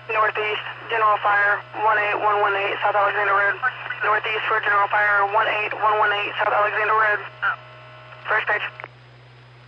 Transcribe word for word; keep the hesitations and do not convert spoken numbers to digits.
Northeast, General Fire, one eight one one eight, South Alexander Road. Northeast for General Fire, one eight one one eight, South Alexander Road. First page.